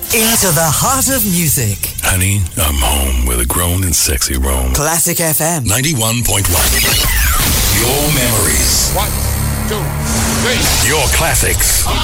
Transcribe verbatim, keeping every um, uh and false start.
Into the heart of music. Honey, I'm home with a grown and sexy roam. Classic F M. ninety-one point one. Your memories. One, two, three. Your classics.